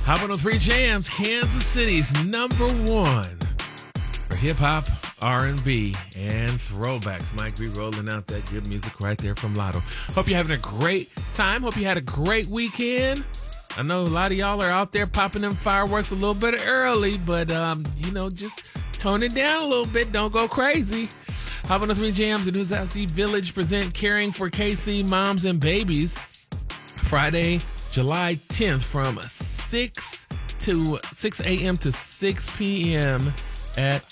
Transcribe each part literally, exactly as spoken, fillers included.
Hot one oh three Jams, Kansas City's number one for hip-hop, R and B, and throwbacks. Mike B rolling out that good music right there from Lotto. Hope you're having a great time. Hope you had a great weekend. I know a lot of y'all are out there popping them fireworks a little bit early, but, um, you know, just tone it down a little bit. Don't go crazy. Hot one oh three Jams and Uzazi Village present Caring for K C Moms and Babies Friday, July tenth from six to six a.m. to six p.m. at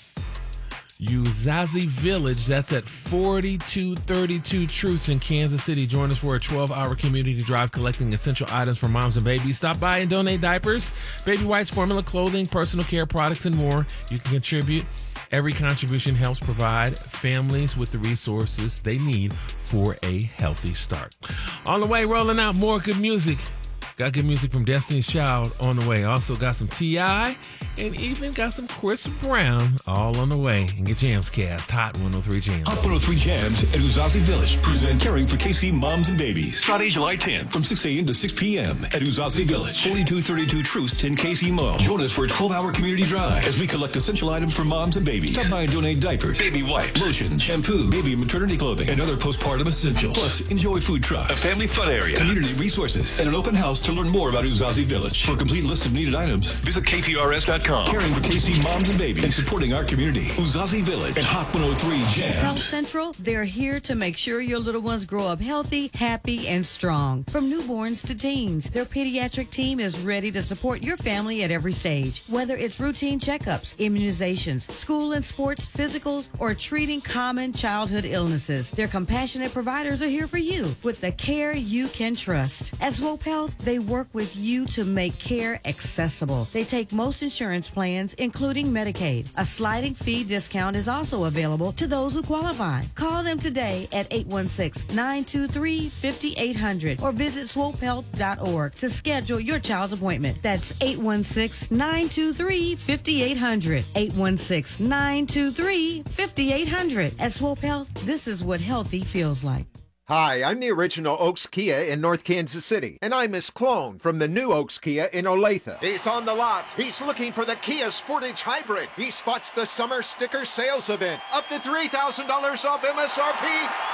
Uzazi Village. That's at forty-two thirty-two Truce in Kansas City. Join us for a twelve-hour community drive collecting essential items for moms and babies. Stop by and donate diapers, baby wipes, formula clothing, personal care products, and more. You can contribute. Every contribution helps provide families with the resources they need for a healthy start. On the way, rolling out more good music. Got good music from Destiny's Child on the way. Also got some T I and even got some Chris Brown all on the way. And get Jams Cast, Hot one oh three Jams. Hot one oh three Jams at Uzazi Village present Caring for K C Moms and Babies. Friday, July tenth from six a.m. to six p.m. at Uzazi Village, forty-two thirty-two Truce, ten K C Mo. Join us for a twelve-hour community drive as we collect essential items for moms and babies. Stop by and donate diapers, baby wipes, lotion, shampoo, baby and maternity clothing, and other postpartum essentials. Plus, enjoy food trucks, a family fun area, community resources, and an open house to learn more about Uzazi Village. For a complete list of needed items, visit K P R S dot com. Caring for K C moms and babies and supporting our community. Uzazi Village and Hot one oh three Jams. Health Central, they're here to make sure your little ones grow up healthy, happy, and strong. From newborns to teens, their pediatric team is ready to support your family at every stage. Whether it's routine checkups, immunizations, school and sports, physicals, or treating common childhood illnesses, their compassionate providers are here for you with the care you can trust. At Swope Health, they work with you to make care accessible. They take most insurance plans, including Medicaid. A sliding fee discount is also available to those who qualify. Call them today at eight one six, nine two three, five eight zero zero or visit swope health dot org to schedule your child's appointment. That's eight one six, nine two three, five eight zero zero. eight one six, nine two three, five eight zero zero. At Swope Health, this is what healthy feels like. Hi, I'm the original Oaks Kia in North Kansas City, and I'm Miss Clone from the new Oaks Kia in Olathe. He's on the lot. He's looking for the Kia Sportage Hybrid. He spots the summer sticker sales event. Up to three thousand dollars off M S R P.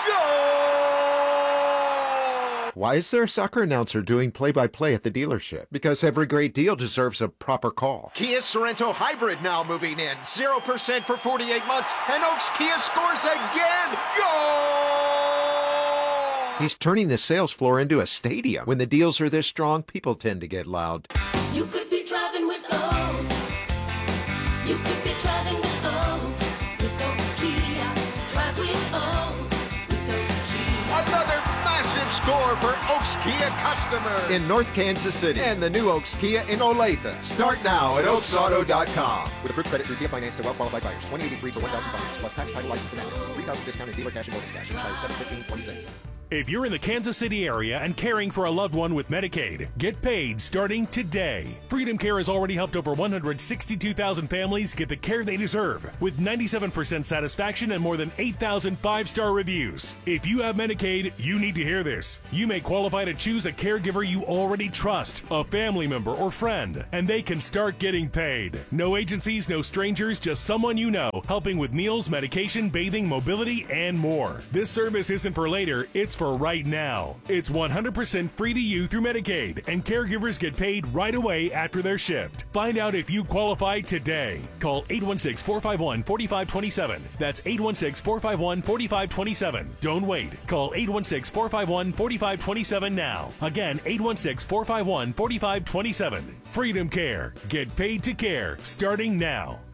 Go! Why is there a soccer announcer doing play-by-play at the dealership? Because every great deal deserves a proper call. Kia Sorento Hybrid now moving in. zero percent for forty-eight months, and Oaks Kia scores again. Go! He's turning the sales floor into a stadium. When the deals are this strong, people tend to get loud. You could be driving with Oaks. You could be driving with Oaks. With Oaks Kia. Drive with Oaks. With Oaks Kia. Another massive score for Oaks Kia customers in North Kansas City and the new Oaks Kia in Olathe. Start now at oaks auto dot com. With approved credit through Kia Finance to well-qualified buyers. twenty eighty-three for one thousand dollars plus tax, title, license, and amendment. three thousand discounted dealer cash and bonus cash. Expires seven fifteen twenty-six. If you're in the Kansas City area and caring for a loved one with Medicaid, get paid starting today. Freedom Care has already helped over one hundred sixty-two thousand families get the care they deserve with ninety-seven percent satisfaction and more than eight thousand five-star reviews. If you have Medicaid, you need to hear this. You may qualify to choose a caregiver you already trust, a family member or friend, and they can start getting paid. No agencies, no strangers, just someone you know, helping with meals, medication, bathing, mobility, and more. This service isn't for later, it's for right now. It's one hundred percent free to you through Medicaid, and caregivers get paid right away after their shift. Find out if you qualify today. Call eight one six, four five one, four five two seven. That's eight one six, four five one, four five two seven. Don't wait. Call eight one six, four five one, four five two seven now. Again, eight one six, four five one, four five two seven. Freedom Care. Get paid to care starting now.